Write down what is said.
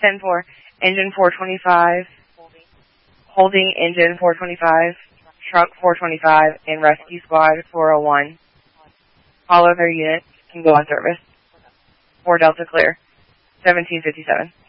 10-4, engine 425, holding engine 425, truck 425, and rescue squad 401. All other units can go on service. 4 Delta clear. 1757.